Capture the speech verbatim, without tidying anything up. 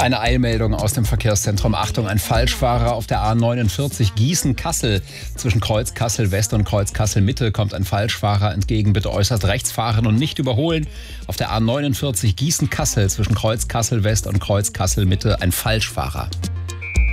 Eine Eilmeldung aus dem Verkehrszentrum. Achtung, ein Falschfahrer auf der A neunundvierzig Gießen-Kassel. Zwischen Kreuz Kassel-West und Kreuz Kassel-Mitte kommt ein Falschfahrer entgegen. Bitte äußerst rechts fahren und nicht überholen. Auf der A neunundvierzig Gießen-Kassel zwischen Kreuz Kassel-West und Kreuz Kassel-Mitte ein Falschfahrer.